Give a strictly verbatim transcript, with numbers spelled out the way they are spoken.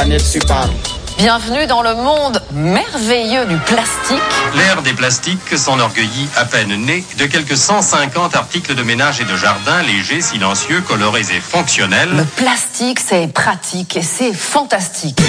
planète se parle. Bienvenue dans le monde merveilleux du plastique. L'ère des plastiques s'enorgueillit, à peine née, de quelques cent cinquante articles de ménage et de jardin, légers, silencieux, colorés et fonctionnels. Le plastique, c'est pratique et c'est fantastique.